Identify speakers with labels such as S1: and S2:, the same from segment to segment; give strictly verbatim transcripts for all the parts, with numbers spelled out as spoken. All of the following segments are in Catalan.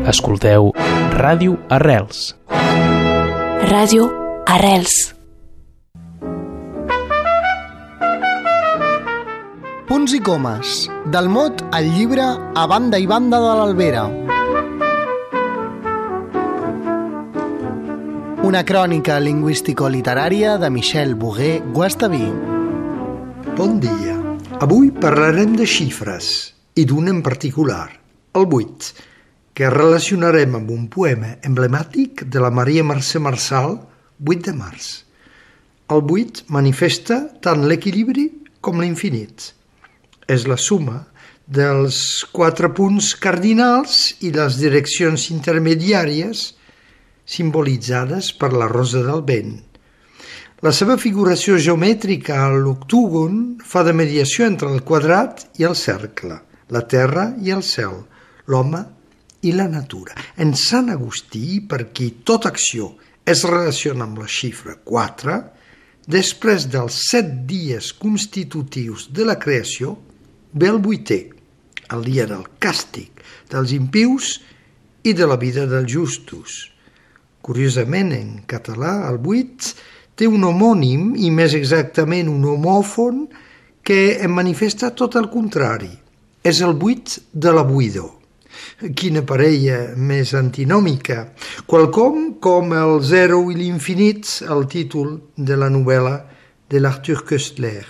S1: Escolteu Ràdio Arrels.
S2: Ràdio Arrels.
S3: Punts i comes, del mot al llibre A banda i banda de l'Albera. Una crònica lingüístico-literària de Michel Bogué-Guastaví.
S4: Bon dia. Avui parlarem de xifres, i d'un en particular, el vuit, que relacionarem amb un poema emblemàtic de la Maria Mercè Marçal, vuit de març. El vuit manifesta tant l'equilibri com l'infinit. És la suma dels quatre punts cardinals i les direccions intermediàries simbolitzades per la rosa del vent. La seva figuració geomètrica a l'octògon fa de mediació entre el quadrat i el cercle, la terra i el cel, l'home i la natura. En Sant Agustí, per qui tota acció es relaciona amb la xifra quatre, després dels set dies constitutius de la creació, ve el vuitè, el dia del càstig dels impius i de la vida dels justos. Curiosament, en català, el vuit té un homònim, i més exactament un homòfon, que en manifesta tot el contrari. És el vuit de la buidor. Quina parella més antinòmica, quelcom com el zero i l'infinit, el títol de la novel·la de l'Arthur Koestler.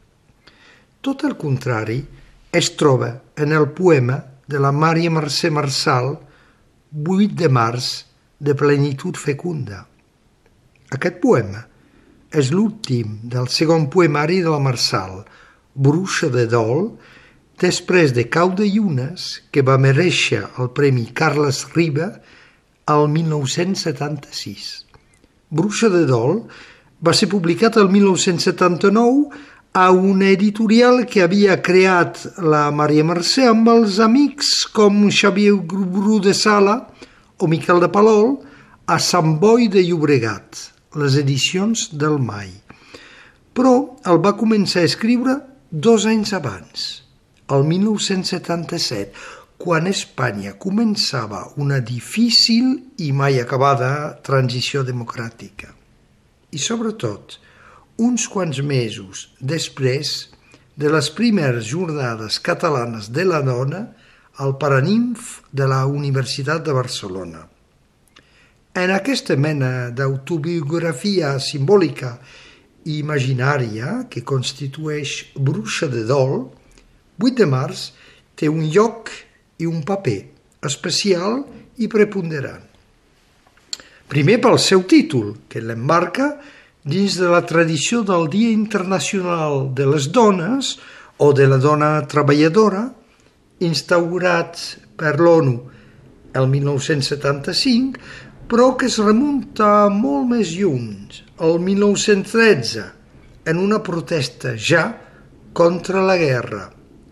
S4: Tot el contrari es troba en el poema de la Maria Mercè Marçal, vuit de març, de plenitud fecunda. Aquest poema és l'últim del segon poemari de la Marçal, Bruixa de Dol, després de Cau de Llunes, que va merèixer el Premi Carles Riba el mil nou-cents setanta-sis. Bruixa de Dol va ser publicat el mil nou-cents setanta-nou a una editorial que havia creat la Maria Mercè amb els amics com Xavier Bru de Sala o Miquel de Palol a Sant Boi de Llobregat, les edicions del Mai. Però el va començar a escriure dos anys abans, el mil nou-cents setanta-set, quan Espanya començava una difícil i mai acabada transició democràtica. I sobretot, uns quants mesos després de les primeres jornades catalanes de la dona al Paranimf de la Universitat de Barcelona. En aquesta mena d'autobiografia simbòlica i imaginària que constitueix Bruixa de Dol, vuit de març té un lloc i un paper especial i preponderant. Primer pel seu títol, que l'emmarca dins de la tradició del Dia Internacional de les Dones o de la dona treballadora, instaurat per l'ONU el mil nou-cents setanta-cinc, però que es remunta molt més lluny, el mil nou-cents tretze, en una protesta ja contra la guerra.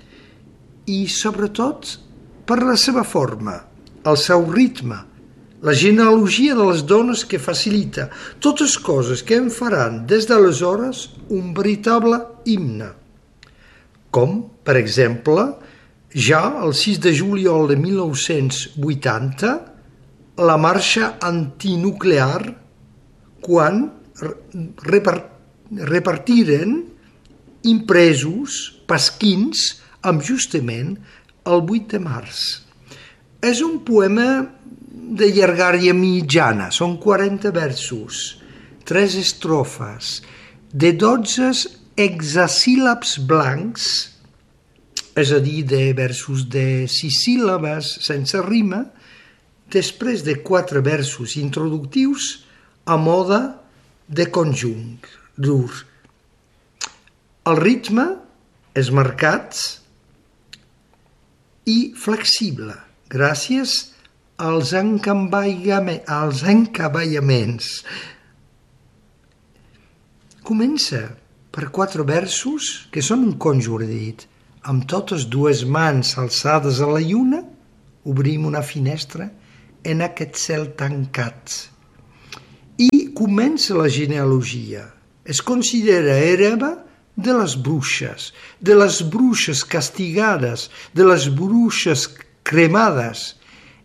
S4: I sobretot per la seva forma, el seu ritme, la genealogia de les dones que facilita totes coses que en faran des d'aleshores un veritable himne. Com, per exemple, ja el sis de juliol de mil nou-cents vuitanta, la marxa antinuclear, quan repartiren impresos pasquins amb justament el vuit de març. És un poema de llargària mitjana, són quaranta versos, tres estrofes, de dotze hexasíl·labs blancs, és a dir, de versos de sis síl·labes sense rima, després de quatre versos introductius a mode de conjunt dur. El ritme és marcat i flexible, gràcies als encavallaments. Comença per quatre versos que són un conjur dit. Amb totes dues mans alçades a la lluna, obrim una finestra en aquest cel tancat. I comença la genealogia. Es considera hereva de les bruixes, de les bruixes castigades, de les bruixes cremades,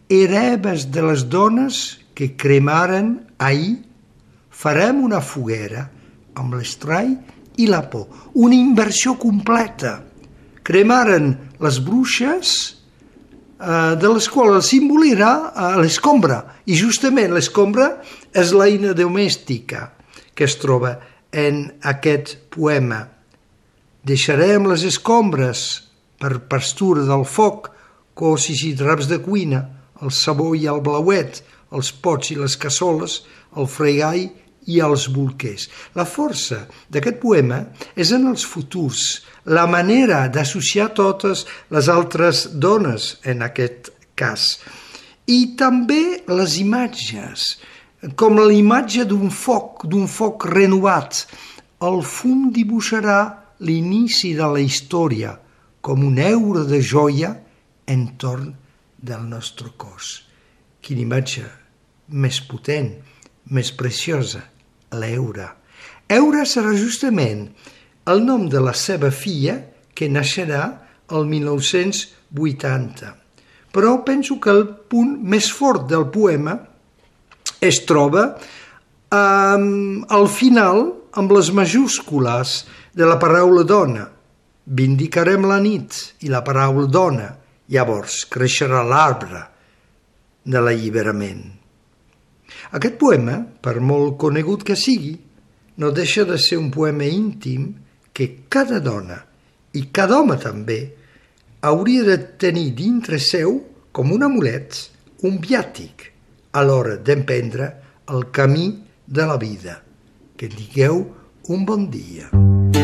S4: hereves de les dones que cremaren ahir, farem una foguera amb l'estrai i la por. Una inversió completa. Cremaren les bruixes, eh, de les quals el símbol era eh, l'escombra. I justament l'escombra és l'eina domèstica que es troba en aquest poema. Deixarem les escombres per pastura del foc, cossis i draps de cuina, el sabó i el blauet, els pots i les cassoles, el fregall i els bolquers. La força d'aquest poema és en els futurs, la manera d'associar totes les altres dones en aquest cas. I també les imatges, com l'imatge d'un foc, d'un foc renovat. El fum dibuixarà l'inici de la història, com un euro de joia entorn del nostre cos. Quina imatge més potent, més preciosa, l'Eura. Eura serà justament el nom de la seva filla que naixerà el mil nou-cents vuitanta. Però penso que el punt més fort del poema es troba um, al final amb les majúscules de la paraula dona. Vindicarem la nit i la paraula dona. Llavors creixerà l'arbre de l'alliberament. Aquest poema, per molt conegut que sigui, no deixa de ser un poema íntim que cada dona, i cada home també, hauria de tenir dintre seu com un amulet, un viàtic, a l'hora d'emprendre el camí de la vida. Que tingueu un bon dia.